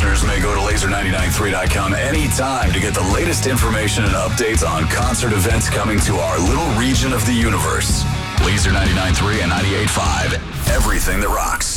listeners may go to laser993.com anytime to get the latest information and updates on concert events coming to our little region of the universe. Laser 99.3 and 98.5. Everything that rocks.